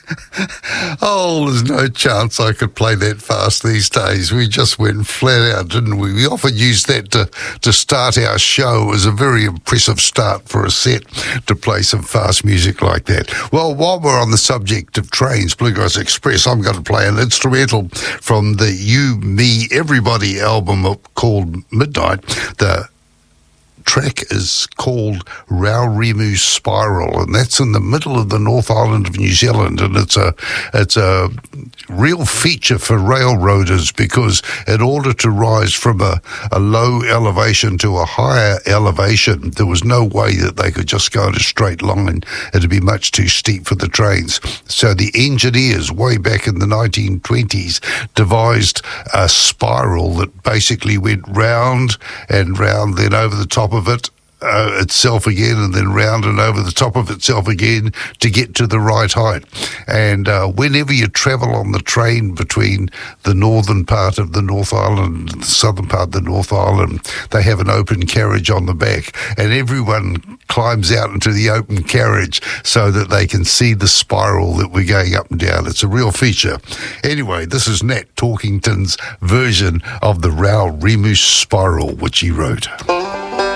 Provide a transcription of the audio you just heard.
Oh, there's no chance I could play that fast these days. We just went flat out, didn't we? We often use that to start our show. It was a very impressive start for a set to play some fast music like that. Well, while we're on the subject of trains, Bluegrass Express, I'm going to play an instrumental from the You, Me, Everybody album called Midnight. The track is called Raurimu Spiral, and that's in the middle of the North Island of New Zealand, and it's a real feature for railroaders, because in order to rise from a low elevation to a higher elevation, there was no way that they could just go in a straight line. It'd be much too steep for the trains. So the engineers, way back in the 1920s, devised a spiral that basically went round and round, then over the top of it itself again, and then round and over the top of itself again to get to the right height. And whenever you travel on the train between the northern part of the North Island and the southern part of the North Island, they have an open carriage on the back, and everyone climbs out into the open carriage so that they can see the spiral that we're going up and down. It's a real feature. Anyway, this is Nat Talkington's version of the Raurimu Spiral, which he wrote.